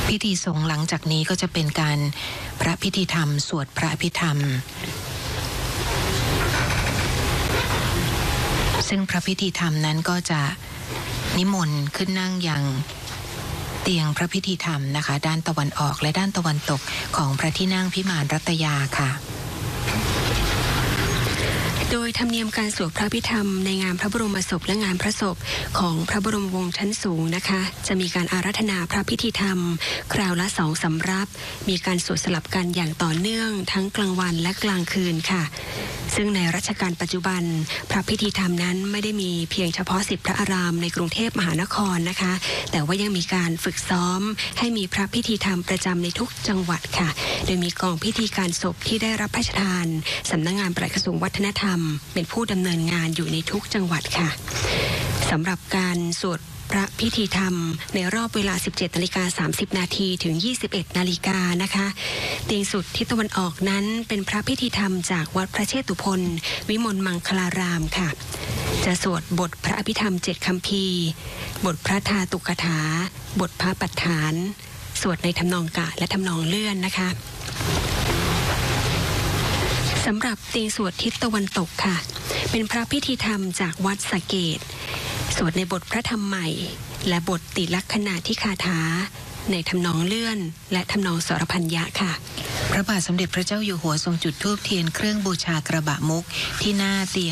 พิธีสงฆ์หลังจากนี้ก็จะเป็นการพระพิธีธรรมสวดพระอภิธรรมซึ่งพระพิธีธรรมนั้นก็จะนิมนต์ขึ้นนั่งยังเตียงพระพิธีธรรมนะคะด้านตะวันออกและด้านตะวันตกของพระที่นั่งพิมานรัตยาค่ะโดยธรรมเนียมการสวดพระพิธรรมในงานพระบรมศพและงานพระศพของพระบรมวงศ์ชั้นสูงนะคะจะมีการอาราธนาพระพิธีธรรมคราวละ2 สำรับมีการสวดสลับกันอย่างต่อเนื่องทั้งกลางวันและกลางคืนค่ะซึ่งในรัชกาลปัจจุบันพระพิธีธรรมนั้นไม่ได้มีเพียงเฉพาะ10พระอารามในกรุงเทพมหานครนะคะแต่ว่ายังมีการฝึกซ้อมให้มีพระพิธีธรรมประจำในทุกจังหวัดค่ะโดยมีกองพิธีการศพที่ได้รับพระราชทานสำนักงานปลัดกระทรวงวัฒนธรรมเป็นผู้ดำเนินงานอยู่ในทุกจังหวัดค่ะสำหรับการสวดพระพิธีธรรมในรอบเวลา 17:30 นาทีถึง 21 นาฬิกานะคะเตียงสุดทิศตะวันออกนั้นเป็นพระพิธีธรรมจากวัดพระเชตุพนวิมลมังคลารามค่ะจะสวดบทพระอภิธรรม7คัมภีร์บทพระธาตุกถาบทพระปัฏฐานสวดในทำนองกะและทำนองเลื่อนนะคะสำหรับเตียงสวดทิศตะวันตกค่ะเป็นพระพิธีธรรมจากวัดสะเกษสวดในบทพระธรรมใหม่และบทติลักขณาธิคาถาในทำนองเลื่อนและทำนองสรพัญญะค่ะพระบาทสมเด็จพระเจ้าอยู่หัวทรงจุดธูปเทียนเครื่องบูชากระบะมุกที่หน้าเตียง